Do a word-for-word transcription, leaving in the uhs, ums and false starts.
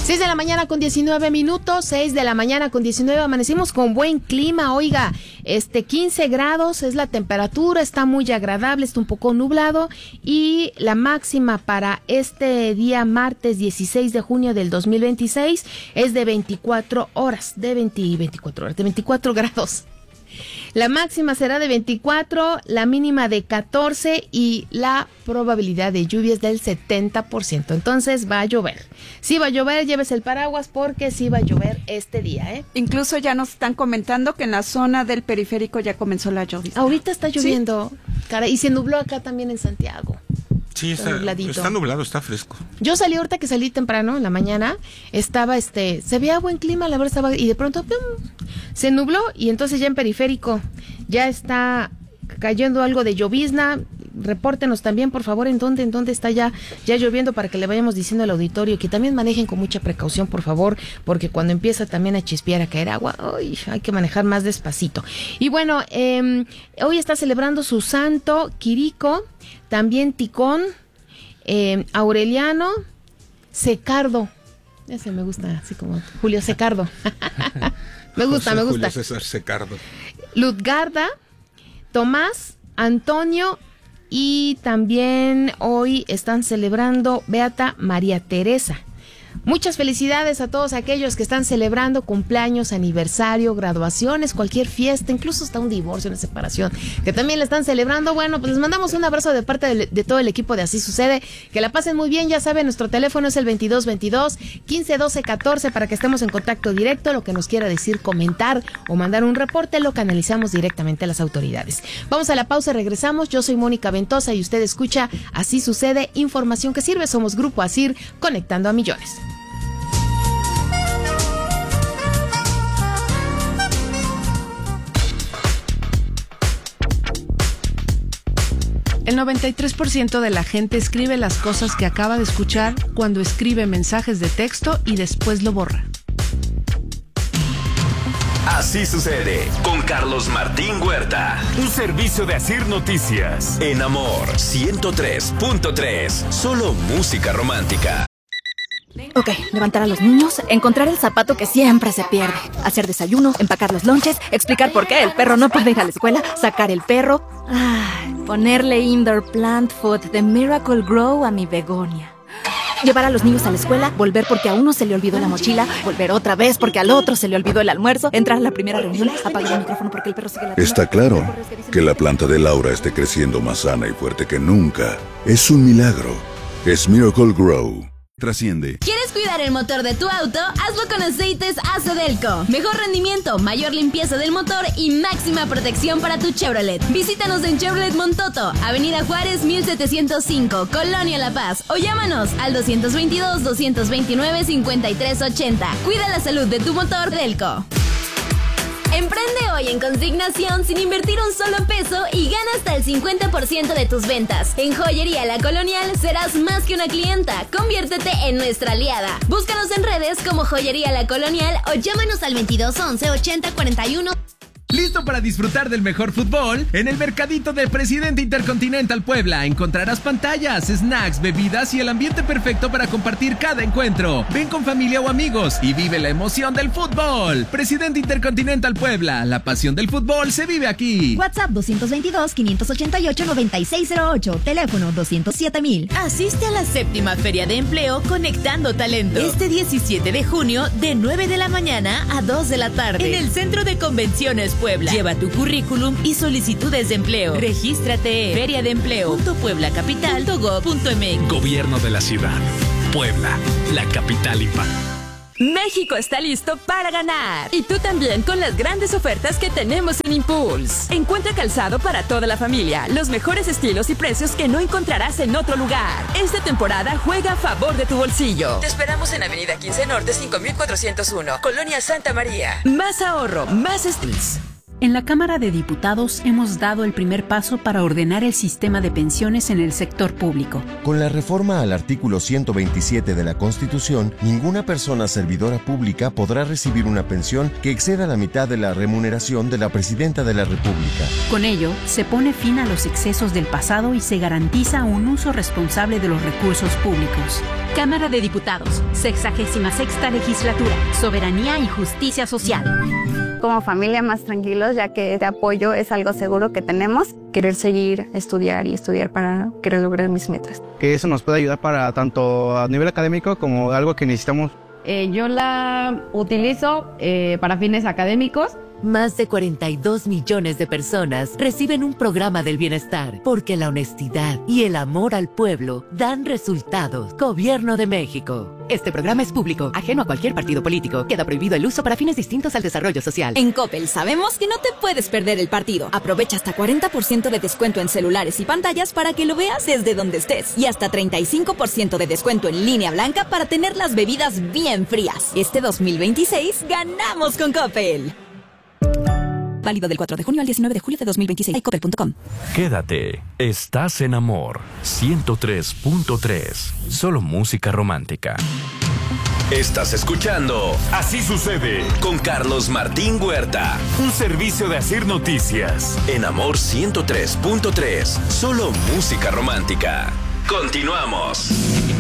seis de la mañana con diecinueve minutos, seis de la mañana con diecinueve, amanecimos con buen clima, oiga, este quince grados es la temperatura, está muy agradable, está un poco nublado y la máxima para este día martes dieciséis de junio del dos mil veintiséis es de veinticuatro horas, de veinte, veinticuatro horas, de veinticuatro grados. La máxima será de veinticuatro, la mínima de catorce y la probabilidad de lluvia es del setenta por ciento. Entonces va a llover. Sí va a llover, llévese el paraguas porque sí va a llover este día, ¿eh? Incluso ya nos están comentando que en la zona del periférico ya comenzó la lluvia. Ahorita está lloviendo, ¿sí? Cara, y se nubló acá también en Santiago. Sí, está, está, está nublado, está fresco. Yo salí ahorita que salí temprano en la mañana, estaba, este, se veía buen clima, la verdad estaba, y de pronto ¡pum!, se nubló y entonces ya en periférico ya está cayendo algo de llovizna. Repórtenos también, por favor, en dónde, en dónde está ya, ya lloviendo para que le vayamos diciendo al auditorio que también manejen con mucha precaución, por favor, porque cuando empieza también a chispear, a caer agua, ¡ay!, hay que manejar más despacito. Y bueno, eh, hoy está celebrando su santo Quirico, también Ticón, eh, Aureliano, Secardo. Ese me gusta, así como Julio Secardo. me gusta, José me gusta. Julio César Secardo. Lutgarda, Tomás, Antonio y también hoy están celebrando Beata María Teresa. Muchas felicidades a todos aquellos que están celebrando cumpleaños, aniversario, graduaciones, cualquier fiesta, incluso hasta un divorcio, una separación, que también la están celebrando. Bueno, pues les mandamos un abrazo de parte de, de todo el equipo de Así Sucede. Que la pasen muy bien, ya saben, nuestro teléfono es el veintidós veintidós, quince doce catorce para que estemos en contacto directo. Lo que nos quiera decir, comentar o mandar un reporte, lo canalizamos directamente a las autoridades. Vamos a la pausa, regresamos. Yo soy Mónica Ventosa y usted escucha Así Sucede, información que sirve. Somos Grupo Asir, conectando a millones. El noventa y tres por ciento de la gente escribe las cosas que acaba de escuchar cuando escribe mensajes de texto y después lo borra. Así Sucede con Carlos Martín Huerta. Un servicio de Asir Noticias. En Amor ciento tres punto tres. Solo música romántica. Ok, levantar a los niños, encontrar el zapato que siempre se pierde, hacer desayuno, empacar los lonches, explicar por qué el perro no puede ir a la escuela, sacar el perro, ay, ponerle indoor plant food de Miracle Grow a mi begonia. Llevar a los niños a la escuela, volver porque a uno se le olvidó la mochila, volver otra vez porque al otro se le olvidó el almuerzo, entrar a la primera reunión, apagar el micrófono porque el perro sigue la... Está claro que la planta de Laura esté creciendo más sana y fuerte que nunca. Es un milagro. Es Miracle Grow. Trasciende. ¿Quieres cuidar el motor de tu auto? Hazlo con aceites Acedelco. Mejor rendimiento, mayor limpieza del motor y máxima protección para tu Chevrolet. Visítanos en Chevrolet Montoto, Avenida Juárez mil setecientos cinco, Colonia La Paz, o llámanos al doscientos veintidós, doscientos veintinueve, cincuenta y tres ochenta. Cuida la salud de tu motor, Delco. Emprende hoy en consignación sin invertir un solo peso y gana hasta el cincuenta por ciento de tus ventas. En Joyería La Colonial serás más que una clienta. Conviértete en nuestra aliada. Búscanos en redes como Joyería La Colonial o llámanos al veintidós once, ochenta cuarenta y uno. ¿Listo para disfrutar del mejor fútbol? En el Mercadito de Presidente Intercontinental Puebla encontrarás pantallas, snacks, bebidas y el ambiente perfecto para compartir cada encuentro. Ven con familia o amigos y vive la emoción del fútbol. Presidente Intercontinental Puebla, la pasión del fútbol se vive aquí. WhatsApp doscientos veintidós, quinientos ochenta y ocho, noventa y seis cero ocho. Teléfono doscientos siete mil. Asiste a la séptima Feria de Empleo Conectando Talento. Este diecisiete de junio de nueve de la mañana a dos de la tarde. En el Centro de Convenciones Puebla. Lleva tu currículum y solicitudes de empleo. Regístrate en feria de empleo punto puebla capital punto gob punto m x. Gobierno de la ciudad. Puebla, la capital impacta. México está listo para ganar. Y tú también con las grandes ofertas que tenemos en Impulse. Encuentra calzado para toda la familia, los mejores estilos y precios que no encontrarás en otro lugar. Esta temporada juega a favor de tu bolsillo. Te esperamos en Avenida quince Norte cinco mil cuatrocientos uno, Colonia Santa María. Más ahorro, más estilos. En la Cámara de Diputados hemos dado el primer paso para ordenar el sistema de pensiones en el sector público. Con la reforma al artículo ciento veintisiete de la Constitución, ninguna persona servidora pública podrá recibir una pensión que exceda la mitad de la remuneración de la Presidenta de la República. Con ello, se pone fin a los excesos del pasado y se garantiza un uso responsable de los recursos públicos. Cámara de Diputados, sexagésima sexta legislatura, soberanía y justicia social. Como familia más tranquilos, ya que este apoyo es algo seguro que tenemos. Querer seguir, estudiar y estudiar para querer lograr mis metas. Que eso nos puede ayudar para tanto a nivel académico como algo que necesitamos. Eh, yo la utilizo eh, para fines académicos. Más de cuarenta y dos millones de personas reciben un programa del bienestar porque la honestidad y el amor al pueblo dan resultados. Gobierno de México. Este programa es público, ajeno a cualquier partido político. Queda prohibido el uso para fines distintos al desarrollo social. En Coppel sabemos que no te puedes perder el partido. Aprovecha hasta cuarenta por ciento de descuento en celulares y pantallas para que lo veas desde donde estés. Y hasta treinta y cinco por ciento de descuento en línea blanca para tener las bebidas bien frías. Este dos mil veintiséis ganamos con Coppel. Válido del cuatro de junio al diecinueve de julio de dos mil veintiséis. Coppel punto com. Quédate. Estás en Amor ciento tres punto tres. Solo música romántica. Estás escuchando Así Sucede con Carlos Martín Huerta. Un servicio de Asir Noticias. En Amor ciento tres punto tres. Solo música romántica. Continuamos.